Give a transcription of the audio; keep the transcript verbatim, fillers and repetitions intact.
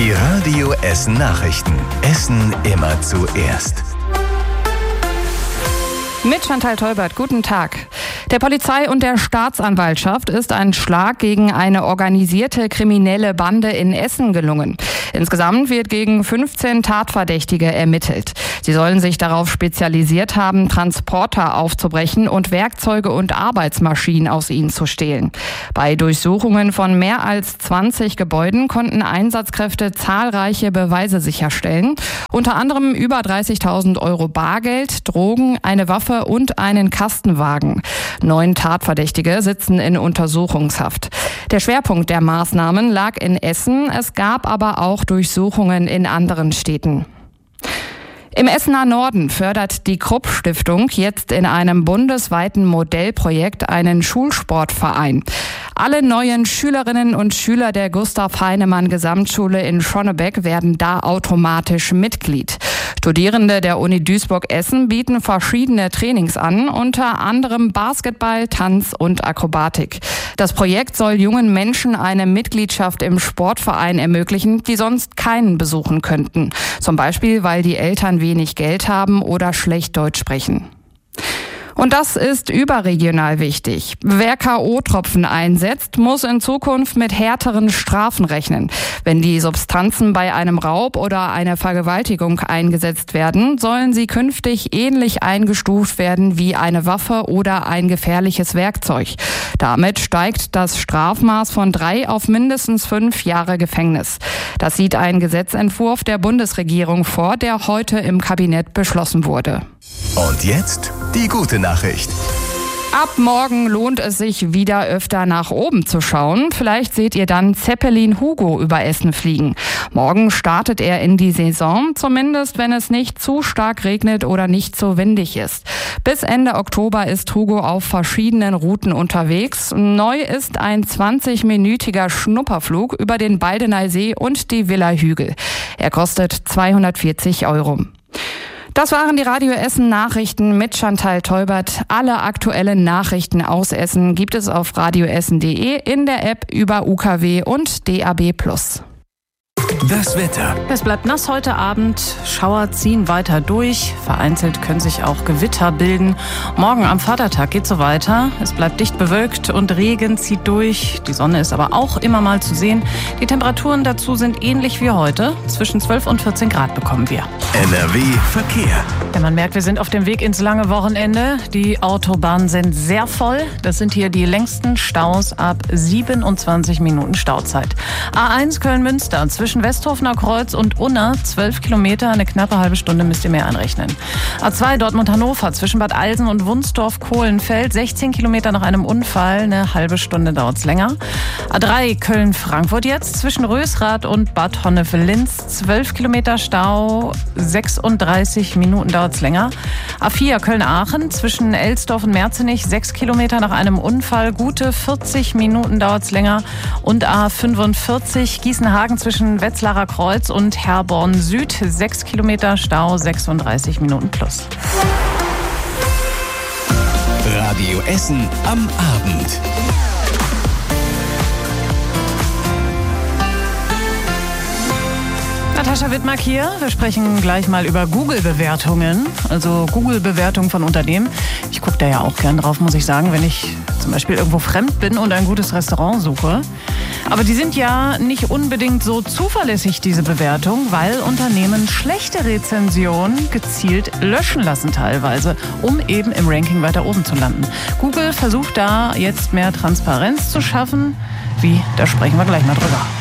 Die Radio Essen Nachrichten. Essen immer zuerst. Mit Chantal Teubert, guten Tag. Der Polizei und der Staatsanwaltschaft ist ein Schlag gegen eine organisierte kriminelle Bande in Essen gelungen. Insgesamt wird gegen fünfzehn Tatverdächtige ermittelt. Sie sollen sich darauf spezialisiert haben, Transporter aufzubrechen und Werkzeuge und Arbeitsmaschinen aus ihnen zu stehlen. Bei Durchsuchungen von mehr als zwanzig Gebäuden konnten Einsatzkräfte zahlreiche Beweise sicherstellen. Unter anderem über dreißigtausend Euro Bargeld, Drogen, eine Waffe und einen Kastenwagen. Neun Tatverdächtige sitzen in Untersuchungshaft. Der Schwerpunkt der Maßnahmen lag in Essen. Es gab aber auch Durchsuchungen in anderen Städten. Im Essener Norden fördert die Krupp-Stiftung jetzt in einem bundesweiten Modellprojekt einen Schulsportverein. Alle neuen Schülerinnen und Schüler der Gustav-Heinemann-Gesamtschule in Schonnebeck werden da automatisch Mitglied. Studierende der Uni Duisburg-Essen bieten verschiedene Trainings an, unter anderem Basketball, Tanz und Akrobatik. Das Projekt soll jungen Menschen eine Mitgliedschaft im Sportverein ermöglichen, die sonst keinen besuchen könnten. Zum Beispiel, weil die Eltern wenig Geld haben oder schlecht Deutsch sprechen. Und das ist überregional wichtig. Wer K O-Tropfen einsetzt, muss in Zukunft mit härteren Strafen rechnen. Wenn die Substanzen bei einem Raub oder einer Vergewaltigung eingesetzt werden, sollen sie künftig ähnlich eingestuft werden wie eine Waffe oder ein gefährliches Werkzeug. Damit steigt das Strafmaß von drei auf mindestens fünf Jahre Gefängnis. Das sieht ein Gesetzentwurf der Bundesregierung vor, der heute im Kabinett beschlossen wurde. Und jetzt die gute Nachricht. Ab morgen lohnt es sich wieder öfter nach oben zu schauen. Vielleicht seht ihr dann Zeppelin Hugo über Essen fliegen. Morgen startet er in die Saison, zumindest wenn es nicht zu stark regnet oder nicht so windig ist. Bis Ende Oktober ist Hugo auf verschiedenen Routen unterwegs. Neu ist ein zwanzigminütiger Schnupperflug über den Baldener See und die Villa Hügel. Er kostet zweihundertvierzig Euro. Das waren die Radio Essen Nachrichten mit Chantal Teubert. Alle aktuellen Nachrichten aus Essen gibt es auf radioessen punkt de, in der App, über U K W und D A B plus. Das Wetter. Es bleibt nass heute Abend, Schauer ziehen weiter durch, vereinzelt können sich auch Gewitter bilden. Morgen am Vatertag geht so weiter, es bleibt dicht bewölkt und Regen zieht durch. Die Sonne ist aber auch immer mal zu sehen. Die Temperaturen dazu sind ähnlich wie heute, zwischen zwölf und vierzehn Grad bekommen wir. N R W Verkehr. Ja, man merkt, wir sind auf dem Weg ins lange Wochenende. Die Autobahnen sind sehr voll. Das sind hier die längsten Staus ab siebenundzwanzig Minuten Stauzeit. A eins Köln-Münster zwischen Westhofener Kreuz und Unna, zwölf Kilometer, eine knappe halbe Stunde müsst ihr mehr einrechnen. A zwei Dortmund-Hannover zwischen Bad Eilsen und Wunstorf-Kohlenfeld, sechzehn Kilometer nach einem Unfall, eine halbe Stunde dauert's länger. A drei Köln-Frankfurt jetzt zwischen Rösrath und Bad Honnef-Linz, zwölf Kilometer Stau, sechsunddreißig Minuten dauert's länger. A vier Köln-Aachen zwischen Elsdorf und Merzenich, sechs Kilometer nach einem Unfall, gute vierzig Minuten dauert's länger. Und A fünfundvierzig Gießen-Hagen zwischen Wetzlarer Kreuz und Herborn Süd, sechs Kilometer Stau, sechsunddreißig Minuten plus. Radio Essen am Abend. Natascha Wittmark hier. Wir sprechen gleich mal über Google-Bewertungen, also Google-Bewertungen von Unternehmen. Ich gucke da ja auch gern drauf, muss ich sagen, wenn ich zum Beispiel irgendwo fremd bin und ein gutes Restaurant suche. Aber die sind ja nicht unbedingt so zuverlässig, diese Bewertung, weil Unternehmen schlechte Rezensionen gezielt löschen lassen teilweise, um eben im Ranking weiter oben zu landen. Google versucht da jetzt mehr Transparenz zu schaffen. Wie? Da sprechen wir gleich mal drüber.